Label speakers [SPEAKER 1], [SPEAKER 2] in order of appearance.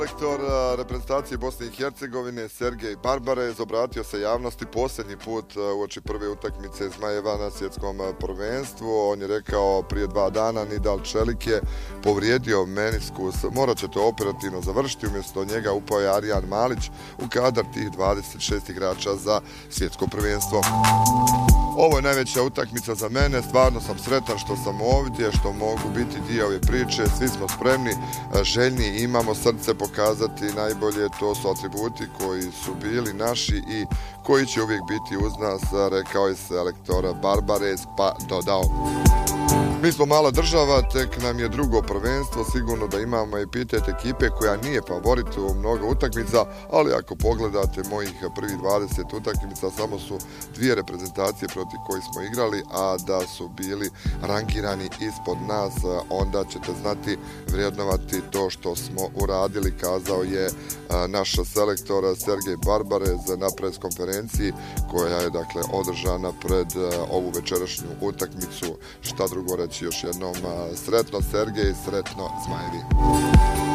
[SPEAKER 1] Selektor reprezentacije Bosne i Hercegovine Sergej Barbarez obratio se javnosti posljednji put uoči prve utakmice Zmajeva na svjetskom prvenstvu. On je rekao prije 2 dana Nidal Čelik je povrijedio meniskus, morat će to operativno završiti, umjesto njega upao je Arijan Malić u kadar tih 26 igrača za svjetsko prvenstvo. Ovo je najveća utakmica za mene, stvarno sam sretan što sam ovdje, što mogu biti dio ove priče, svi smo spremni, željni, imamo srce pokazati najbolje, to su atributi koji su bili naši i koji će uvijek biti uz nas, rekao je selektor Barbarez, pa dodao. Mi smo mala država, tek nam je drugo prvenstvo, sigurno da imamo epitet ekipe koja nije favorit u mnogo utakmica, ali ako pogledate mojih prvih 20 utakmica, samo su 2 reprezentacije protiv kojih smo igrali, a da su bili rangirani ispod nas, onda ćete znati vrijednovati to što smo uradili, kazao je naš selektor Sergej Barbarez na pres konferenciji koja je dakle održana pred ovu večerašnju utakmicu. Šta drugo reći, još jednom sretno Sergej, sretno Zmajevi.